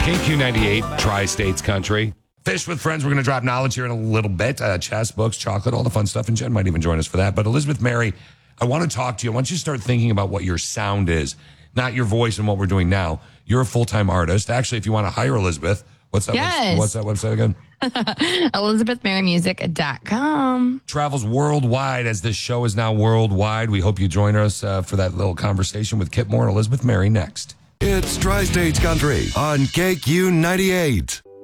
KQ98, Tri-States Country. Fish with Friends. We're going to drop knowledge here in a little bit. Chess, books, chocolate, all the fun stuff. And Jen might even join us for that. But Elizabeth Mary, I want to talk to you. I want you to start thinking about what your sound is, not your voice and what we're doing now. You're a full-time artist. Actually, if you want to hire Elizabeth, what's that? Yes. What's that website again? ElizabethMaryMusic.com. Travels worldwide as this show is now worldwide. We hope you join us for that little conversation with Kip Moore and Elizabeth Mary next. It's Tri-States Country on KQ98.